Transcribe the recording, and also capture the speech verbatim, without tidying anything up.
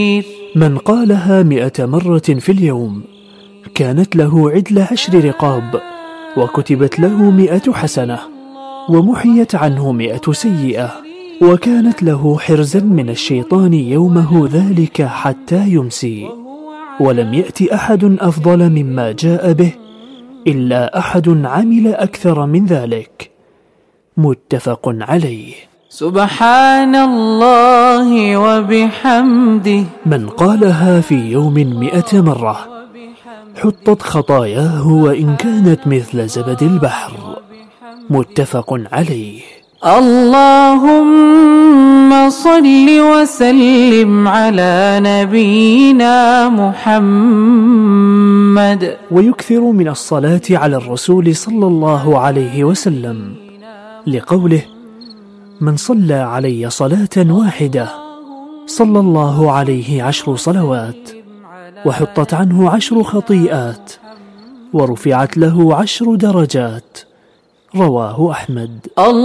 من قالها مئة مرة في اليوم كانت له عدل عشر رقاب، وكتبت له مئة حسنة، ومحيت عنه مئة سيئة، وكانت له حرزا من الشيطان يومه ذلك حتى يمسي. ولم يأت أحد أفضل مما جاء به إلا أحد عمل أكثر من ذلك. متفق عليه. سبحان الله وبحمده. من قالها في يوم مئة مرة حطت خطاياه وإن كانت مثل زبد البحر. متفق عليه. اللهم صل وسلم على نبينا محمد. ويكثر من الصلاة على الرسول صلى الله عليه وسلم، لقوله: من صلى علي صلاة واحدة صلى الله عليه عشر صلوات، وحطت عنه عشر خطيئات، ورفعت له عشر درجات. رواه أحمد.